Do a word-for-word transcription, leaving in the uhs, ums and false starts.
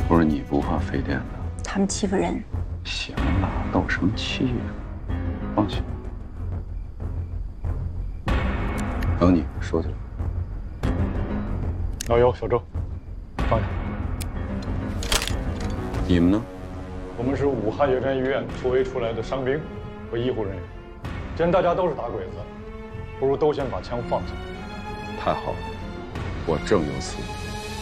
不是你不怕费电的， 他们欺负人。 行了，斗什么气呀？放心。等你说起来。 老尤、小周，放下。 你们呢？ 我们是武汉野战医院突围出来的伤兵和医护人员，既然大家都是打鬼子，不如都先把枪放下。 太好了，我正有此意。